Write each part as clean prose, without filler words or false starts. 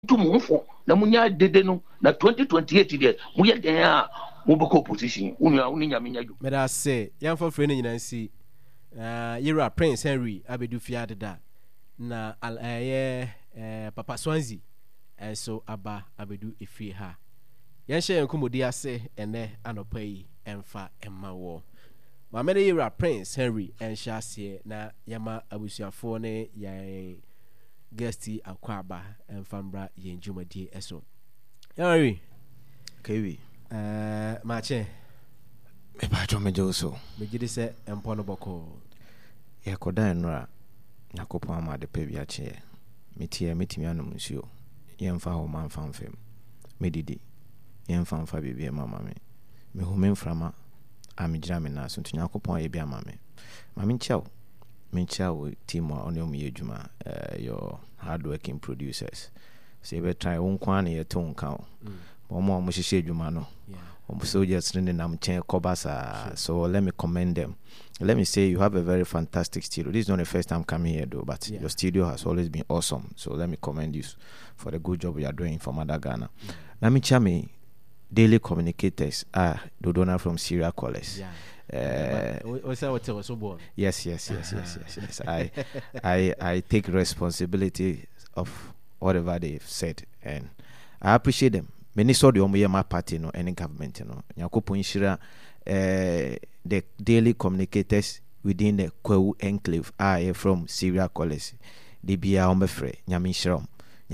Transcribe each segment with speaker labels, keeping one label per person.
Speaker 1: to mufo na munya dede no na 2028 de muye den a muboko position uni nyamenya ju
Speaker 2: meda say yan for friend nyina nsi Yera Prince Henry abedu fiade da na Papa Swansea so aba abedu efie ha yan hye yankomodi ase ene anopa yi emfa emma wo ma me Yera Prince Henry enhye ase na yama abusuafo ne yan guesti akwaba emfambra yenjumadi eso Henry
Speaker 3: kewi
Speaker 2: mache
Speaker 3: me ba jo me joso
Speaker 2: me gidi se empo no boko
Speaker 3: ye kodan nura yakopon amade pe bia che metimi anum nsuo yemfa ho manfa mfem medidi yemfa mfa bibia mama me hu me mframa amigira me na so ntunya yakopon ye bia mama me nchawo team a ono mu yedwuma your hard working producers say be try won kwa na ye to nka mo hihye edwuma no soldiers in nam chen kobasa. So let me commend them. Let me say you have a very fantastic studio. This is not the first time coming here though, but your studio has always been awesome. So let me commend you for the good job you are doing for Mother Ghana. Let me chame daily communicators Dodona from Syria College. Yes. I take responsibility of whatever they've said and I appreciate them. Many saw the Omuyama party no any government no. Nyakopon Shira the daily communicators within the Kwewu enclave from Syria College. They be a omefre Nyamishiram.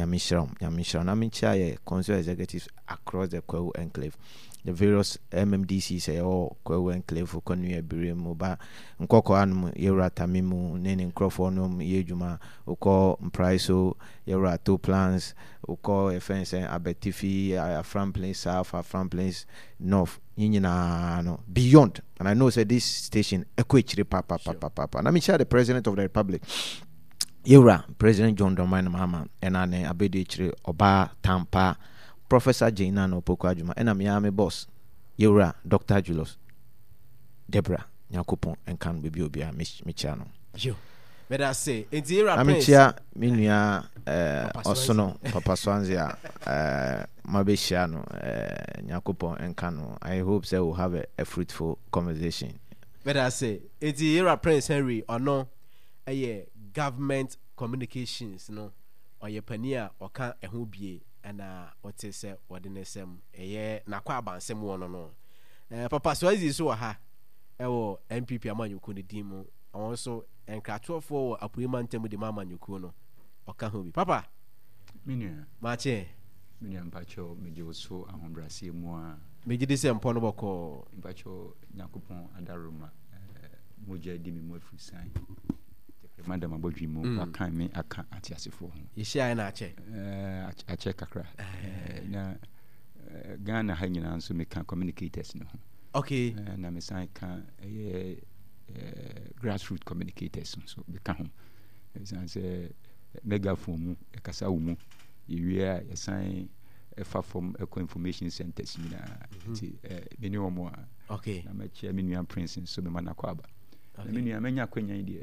Speaker 3: Namincha council executives across the Kwewu enclave. The various MMDCs say Kwewu enclave for Konuya Birim Oba Nkoko Anum Yera Tamimu Nene Nkrofonum Yejuma Uko Mpraiso Yera two plans Uko Efense Abetifi Afram Plains South Afram Plains North Yinyina no beyond. And I know say this station equate papa. Let me share the President of the Republic Yera President John Dramani Mahama Enane Abedi Chire Oba Tampa Professor Jaina no Poko Adwuma and Miami boss Yera Dr. Julius Deborah Nyakopon and can be obia Michano.
Speaker 2: Yo. But I say it's Yera Prince.
Speaker 3: Amicia Minia Osono Papa Swansea Mabeshiano Nyakopon and Kano. I hope they will have a fruitful conversation.
Speaker 2: But I say it's Yera Prince Henry or no government communications no or your pania or can a hobie and what is what in SM na kwa bansem wono no Papa Swazi so ha ewo MPP amanyuku ne dimu also enkrato for apuima ntemu de mama nyuku no oka hobi papa
Speaker 4: minua
Speaker 2: mache
Speaker 4: minua mpacho meje so ahombrase mu a
Speaker 2: megide se mpo no boko
Speaker 4: mpacho nyakopon adaroma moja di mi mu afusan Madam Abodwimu akan me aka atiasefo ho
Speaker 2: yehia na ache
Speaker 4: ache kakra na Ghana ha nyina nso me kan communicators no ho
Speaker 2: okay
Speaker 4: na me san kan grassroots communicators so be kan ho san say megaphone mu kasa wo mu yewia yesan fa from eco information centers nyina ti me ni omo
Speaker 2: okay
Speaker 4: na me chia me nua prince so me manakwa aba na me nua menya kwanya de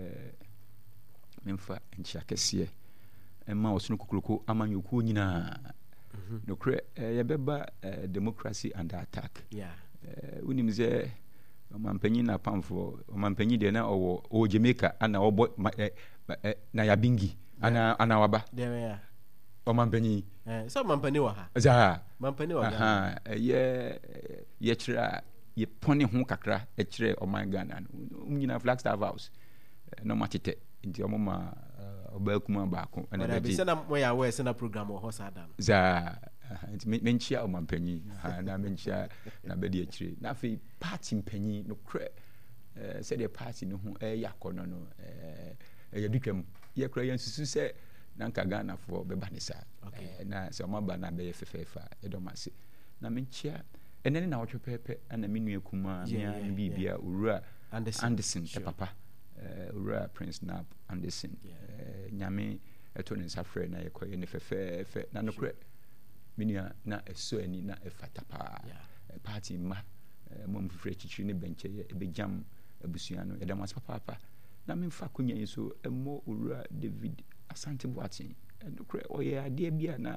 Speaker 4: memfa nchia kese emma osunu kukuruko amanyuku nyina no kre yebeba democracy under attack unim ze mampanyi na pamfo mampanyi de na owo Jamaica ana obo na yabingi ana waba mampanyi
Speaker 2: so mampanyi wa ha
Speaker 4: za
Speaker 2: mampanyi wa
Speaker 4: ha ye kira ye pone ho kakra e kire oman Ghana nyina Flagstaff House no matete nti omoma obakuma baako
Speaker 2: ana be se na moya we se na program ho sada no
Speaker 4: za menchia omampanyi na menchia na bedi akire na fe party mpanyi no kre se de party no ho yakono no ye dutwam ye kra yansusu se na nka Ghana fo beba ne sa na se omaba na be fefefa edomase na menchia enene na wotwe pepe ana menua kuma mia bibia owura Anderson papa Ura Prince Nap Anderson nyame eto ne nsafre na yekoye ne fefefe na nokre minia na eso ani na efatapa party ma mom fefre chichiri ne benche ye ebejam abusua no edam as papa na memfa konya yeso emmo Ura David Asante Boateng nokorɛ ɔyɛ adeɛ bi a na